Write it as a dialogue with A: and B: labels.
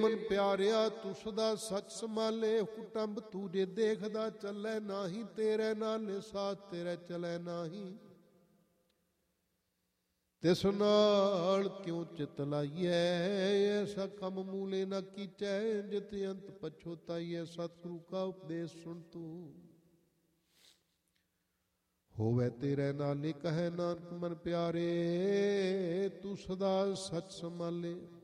A: ਮਨ ਪਿਆਰਿਆ ਤੂੰ ਸਦਾ ਸੱਚ ਸੰਭਾਲੇ, ਕੁਟੰਬ ਤੂੰ ਜੇ ਦੇਖਦਾ ਚੱਲੇ ਨਾਹੀ, ਤੇਰੇ ਨਾਲੇ ਸਾਥ ਤੇਰੇ ਚਲੇ ਨਾਹੀ। ਤਿਸ ਨਾਲ ਕਿਉਂ ਚਿਤ ਲਾਈਐ, ਐਸਾ ਕੰਮ ਮੂਲੇ ਨਾ ਕੀਚੈ, ਜਿਤ ਅੰਤ ਪਛੋਤਾਈਐ। ਸਤਿਗੁਰੂ ਕਾ ਉਪਦੇਸ਼ ਸੁਣ ਤੂੰ, ਹੋਵੇ ਤੇਰੇ ਨਾਲੇ ਕਹੈ ਨਾਨਕ ਮਨ ਪਿਆਰੇ, ਤੂੰ ਸਦਾ ਸੱਚ ਸੰਭਾਲੇ।